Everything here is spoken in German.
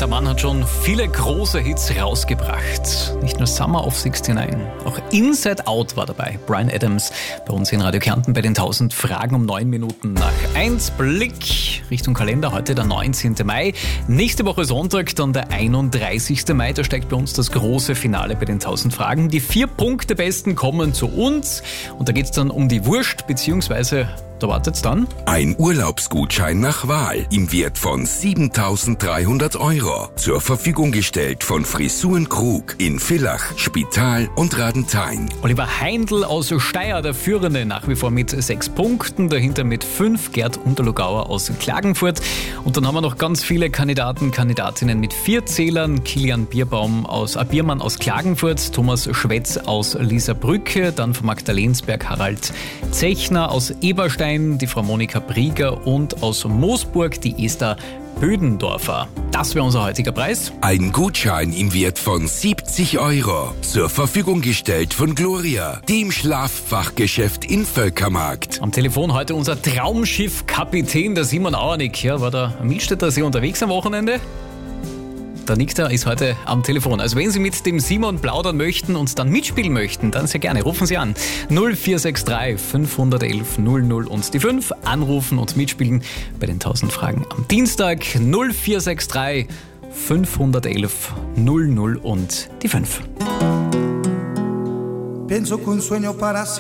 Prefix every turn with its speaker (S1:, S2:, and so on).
S1: Der Mann hat schon viele große Hits rausgebracht. Nicht nur Summer of 69, auch Inside Out war dabei. Bryan Adams bei uns in Radio Kärnten bei den 1000 Fragen um 9 Minuten nach 1. Blick Richtung Kalender, heute der 19. Mai. Nächste Woche Sonntag dann der 31. Mai. Da steigt bei uns das große Finale bei den 1000 Fragen. Die 4 Punkte-Besten kommen zu uns und da geht es dann um die Wurst, beziehungsweise da wartet's dann.
S2: Ein Urlaubsgutschein nach Wahl im Wert von 7.300 Euro. Zur Verfügung gestellt von Frisuren Krug in Villach, Spital und Radenthein.
S1: Oliver Heindl aus Steyr, der Führende, nach wie vor mit 6 Punkten. Dahinter mit 5 Gerd Unterlugauer aus Klagenfurt. Und dann haben wir noch ganz viele Kandidaten, Kandidatinnen mit 4 Zählern. Kilian Biermann aus Klagenfurt, Thomas Schwetz aus Lieserbrücke, dann von Magdalensberg Harald Zechner aus Eberstein, die Frau Monika Brieger und aus Moosburg die Esther Bödendorfer. Das wäre unser heutiger Preis.
S2: Ein Gutschein im Wert von 70 Euro. Zur Verfügung gestellt von Gloria, dem Schlaffachgeschäft in Völkermarkt.
S1: Am Telefon heute unser Traumschiff-Kapitän, der Simon Auernick. Ja, war der am Milstädter See unterwegs am Wochenende? Der Nickter ist heute am Telefon. Also wenn Sie mit dem Simon plaudern möchten und dann mitspielen möchten, dann sehr gerne. Rufen Sie an. 0463 511 00 und die 5. Anrufen und mitspielen bei den 1000 Fragen am Dienstag. 0463 511 00 und die 5.
S3: Pienso que un sueño para